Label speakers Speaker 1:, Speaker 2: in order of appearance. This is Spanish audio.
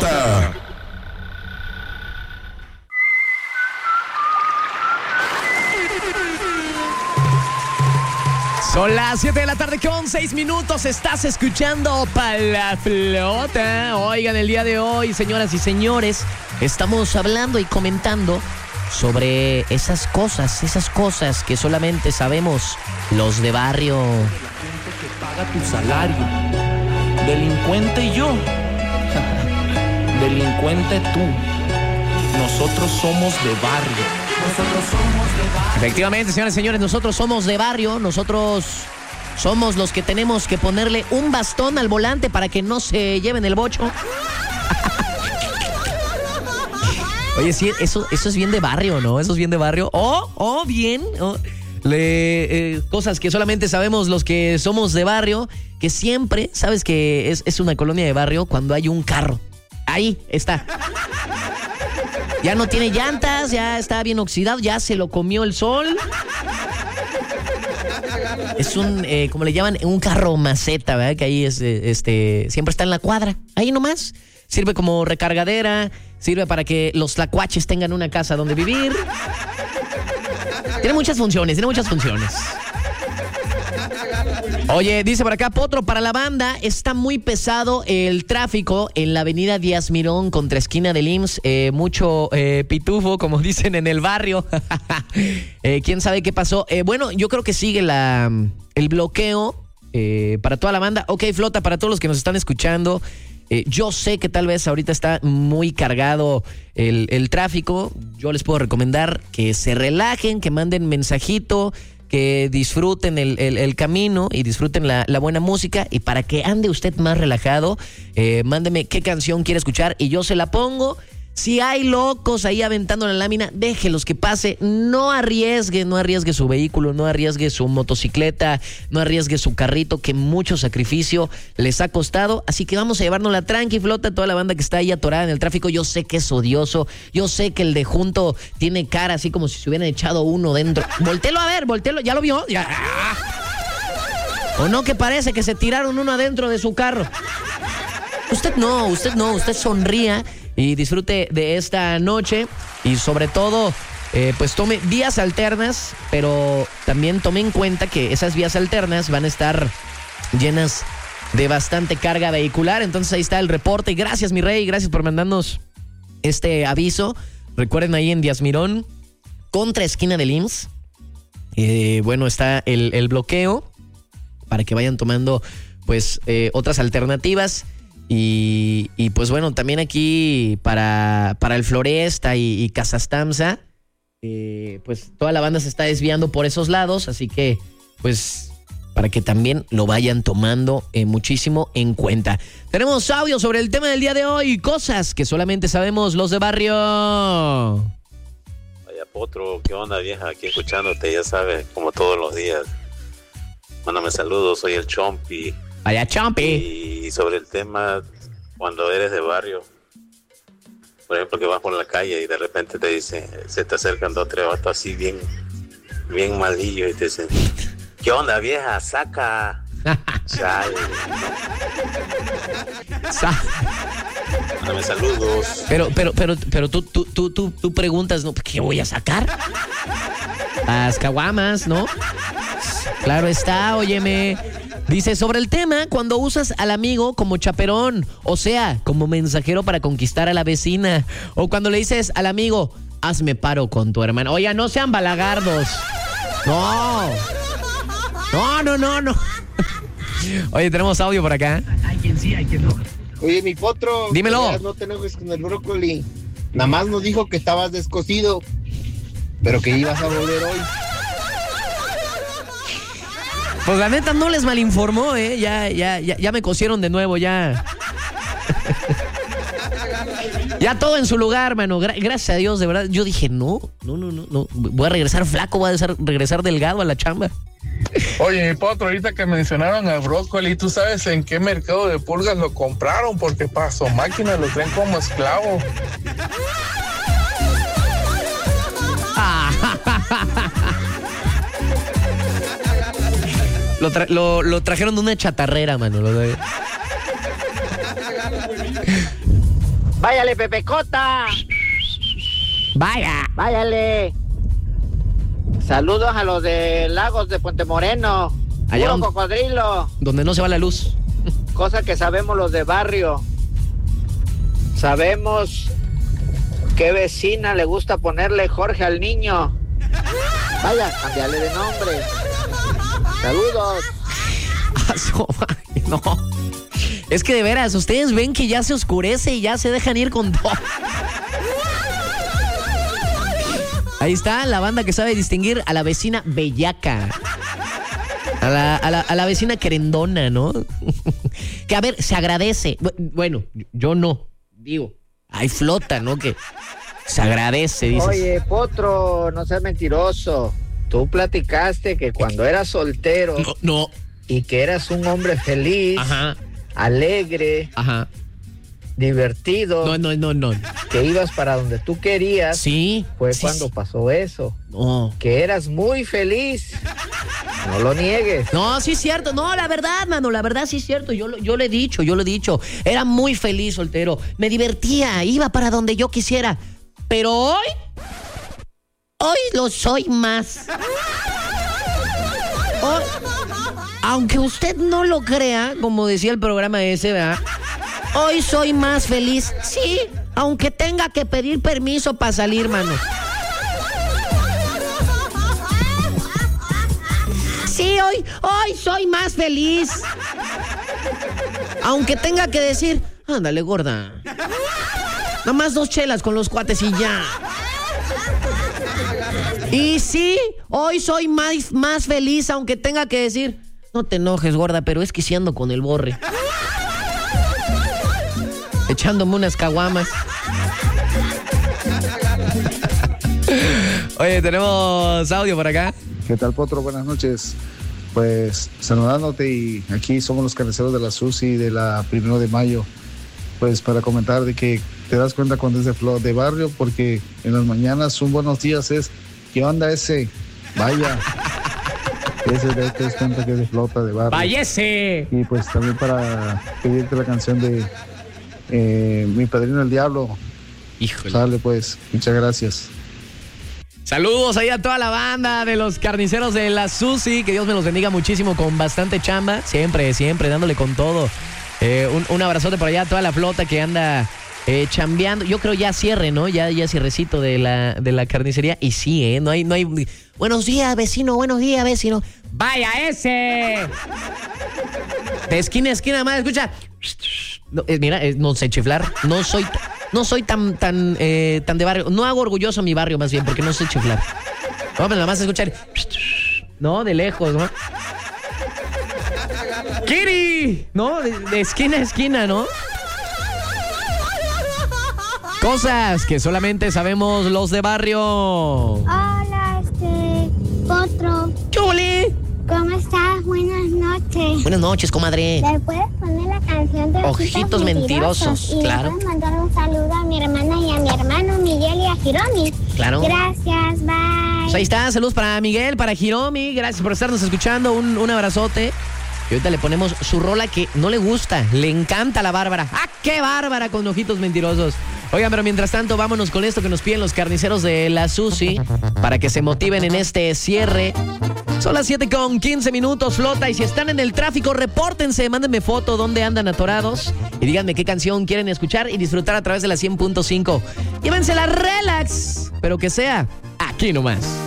Speaker 1: Flota.
Speaker 2: Son las 7 de la tarde con 6 minutos. Estás escuchando Pa' la Flota. Oigan, el día de hoy, señoras y señores, estamos hablando y comentando sobre esas cosas que solamente sabemos los de barrio.
Speaker 3: La gente que paga tu salario. Delincuente yo. Delincuente tú. Nosotros somos de barrio. Nosotros somos de barrio.
Speaker 2: Efectivamente, señoras y señores, nosotros somos de barrio. Nosotros somos los que tenemos que ponerle un bastón al volante para que no se lleven el bocho. Oye, sí, eso es bien de barrio, ¿no? Eso es bien de barrio. Cosas que solamente sabemos los que somos de barrio, que siempre, sabes que es una colonia de barrio cuando hay un carro. Ahí está. Ya no tiene llantas, ya está bien oxidado, ya se lo comió el sol. Es un, como le llaman, un carro maceta, ¿verdad? Que ahí es, siempre está en la cuadra, ahí nomás. Sirve como recargadera, sirve para que los tlacuaches tengan una casa donde vivir. Tiene muchas funciones. Oye, dice por acá, Potro, para la banda está muy pesado el tráfico en la avenida Díaz Mirón contra esquina del IMSS. Mucho pitufo, como dicen en el barrio. ¿Quién sabe qué pasó? Bueno, yo creo que sigue el bloqueo para toda la banda. Ok, Flota, para todos los que nos están escuchando, yo sé que tal vez ahorita está muy cargado el tráfico. Yo les puedo recomendar que se relajen, que manden mensajito, que disfruten el camino y disfruten la buena música. Y para que ande usted más relajado, mándeme qué canción quiere escuchar y yo se la pongo. Si hay locos ahí aventando la lámina, déjelos que pase. No arriesgue su vehículo, no arriesgue su motocicleta, no arriesgue su carrito, que mucho sacrificio les ha costado. Así que vamos a llevarnos la tranqui, Flota, toda la banda que está ahí atorada en el tráfico. Yo sé que es odioso, yo sé que el de junto tiene cara así como si se hubieran echado uno dentro. Voltélo a ver, ¿ya lo vio? Ya. ¿O no que parece que se tiraron uno adentro de su carro? Usted sonría y disfrute de esta noche y sobre todo, pues tome vías alternas, pero también tome en cuenta que esas vías alternas van a estar llenas de bastante carga vehicular. Entonces ahí está el reporte. Gracias, mi rey, gracias por mandarnos este aviso. Recuerden, ahí en Díaz Mirón, contra esquina del IMSS, bueno, está el bloqueo para que vayan tomando pues otras alternativas. Y pues bueno, también aquí para el Floresta y Casastamsa, pues toda la banda se está desviando por esos lados, así que pues para que también lo vayan tomando muchísimo en cuenta. Tenemos audio sobre el tema del día de hoy, cosas que solamente sabemos los de barrio.
Speaker 4: Vaya, Potro, ¿qué onda, vieja? Aquí escuchándote, ya sabes, como todos los días. Mándame saludos, soy el Chompi.
Speaker 2: Vaya, Chompi.
Speaker 4: Y sobre el tema, cuando eres de barrio, por ejemplo, que vas por la calle y de repente te dicen, se te acercan 2 o 3 vatos así bien malillos y te dicen, ¿qué onda, vieja? Saca. Chale. Mándame saludos.
Speaker 2: Pero tú preguntas, ¿no? ¿Qué voy a sacar? Las caguamas, ¿no? Claro está, óyeme. Dice, sobre el tema, cuando usas al amigo como chaperón, o sea, como mensajero para conquistar a la vecina, o cuando le dices al amigo, hazme paro con tu hermana. Oye, no sean balagardos. No. Oye, tenemos audio por acá.
Speaker 5: Hay quien sí, hay quien no.
Speaker 6: Oye, mi Potro.
Speaker 2: Dímelo.
Speaker 6: No te enojes con el brócoli. Nada más nos dijo que estabas descosido, pero que ibas a volver hoy.
Speaker 2: Pues la neta no les malinformó, ya me cosieron de nuevo, ya. Ya todo en su lugar, mano. Gracias a Dios, de verdad. Yo dije, no. Voy a regresar flaco, voy a regresar delgado a la chamba.
Speaker 7: Oye, mi Potro, ahorita que mencionaron al brócoli, ¿tú sabes en qué mercado de pulgas lo compraron? Porque para su máquina lo traen como esclavo.
Speaker 2: Lo trajeron de una chatarrera, mano.
Speaker 1: Váyale, Pepecota.
Speaker 2: Vaya.
Speaker 1: Váyale. Saludos a los de Lagos de Puente Moreno.
Speaker 2: Allá
Speaker 1: Puro
Speaker 2: donde-
Speaker 1: cocodrilo.
Speaker 2: Donde no se va la luz.
Speaker 1: Cosa que sabemos los de barrio. Sabemos qué vecina le gusta ponerle Jorge al niño. Vaya, cambiarle de nombre. Saludos.
Speaker 2: No. Es que de veras, ustedes ven que ya se oscurece y ya se dejan ir con todo. Ahí está la banda que sabe distinguir a la vecina bellaca. A la vecina querendona, ¿no? Que a ver, se agradece. Bueno, yo no. Digo, hay flota, ¿no? Que se agradece, dices.
Speaker 1: Oye, Potro, no seas mentiroso. Tú platicaste que cuando eras soltero
Speaker 2: No.
Speaker 1: y que eras un hombre feliz,
Speaker 2: Ajá.
Speaker 1: alegre,
Speaker 2: Ajá.
Speaker 1: divertido,
Speaker 2: No.
Speaker 1: que ibas para donde tú querías,
Speaker 2: Sí.
Speaker 1: fue
Speaker 2: sí,
Speaker 1: cuando
Speaker 2: sí.
Speaker 1: pasó eso.
Speaker 2: No.
Speaker 1: Que eras muy feliz. No lo niegues.
Speaker 2: No, sí es cierto. No, la verdad, mano, la verdad sí es cierto. Yo lo he dicho. Era muy feliz soltero. Me divertía, iba para donde yo quisiera. Pero hoy lo soy más. Hoy, aunque usted no lo crea, como decía el programa ese, ¿verdad? Hoy soy más feliz. Sí, aunque tenga que pedir permiso para salir, mano. Sí, hoy soy más feliz. Aunque tenga que decir, ándale, gorda. Nada más 2 chelas con los cuates y ya. Y sí, hoy soy más feliz, aunque tenga que decir, no te enojes, gorda, pero es que sí ando con el borre. Echándome unas caguamas. Oye, tenemos audio por acá.
Speaker 5: ¿Qué tal, Potro? Buenas noches. Pues saludándote, y aquí somos los carniceros de la Susi de la 1 de mayo. Pues para comentar de que te das cuenta cuando es de barrio, porque en las mañanas un buenos días es, ¿qué onda ese? Vaya. Ese de te das cuenta que es de flota, de barrio.
Speaker 2: ¡Váyese!
Speaker 5: Y pues también para pedirte la canción de Mi Padrino el Diablo.
Speaker 2: Híjole.
Speaker 5: Sale pues, muchas gracias.
Speaker 2: Saludos ahí a toda la banda de los carniceros de la Susi. Que Dios me los bendiga muchísimo, con bastante chamba. Siempre dándole con todo. Un abrazote por allá a toda la flota que anda chambeando. Yo creo ya cierre, ¿no? Ya cierrecito de la carnicería. Y sí, no hay. Buenos días, vecino. ¡Vaya ese! De esquina a esquina, más, escucha. No, mira, no sé chiflar. No soy tan de barrio. No hago orgulloso a mi barrio, más bien, porque no sé chiflar. No, pero nada más escuchar. No, de lejos, ¿no? ¡Kiri! ¿No? De esquina a esquina, ¿no? Cosas que solamente sabemos los de barrio.
Speaker 8: Hola, Potro.
Speaker 2: ¡Chuli!
Speaker 8: ¿Cómo estás? Buenas noches.
Speaker 2: Buenas noches, comadre.
Speaker 8: ¿Le puedes poner la canción de
Speaker 2: Ojitos Mentirosos?
Speaker 8: Y
Speaker 2: Claro.
Speaker 8: le puedes mandar un saludo a mi hermana y a mi hermano Miguel y a Hiromi.
Speaker 2: Claro.
Speaker 8: Gracias, bye.
Speaker 2: Pues ahí está, saludos para Miguel, para Hiromi. Gracias por estarnos escuchando. Un abrazote. Y ahorita le ponemos su rola que no le gusta, le encanta a la Bárbara. ¡Ah, qué Bárbara con Ojitos Mentirosos! Oigan, pero mientras tanto, vámonos con esto que nos piden los carniceros de la Susi para que se motiven en este cierre. Son las 7:15, flota. Y si están en el tráfico, repórtense, mándenme foto donde andan atorados y díganme qué canción quieren escuchar y disfrutar a través de la 100.5. Llévensela relax, pero que sea aquí nomás.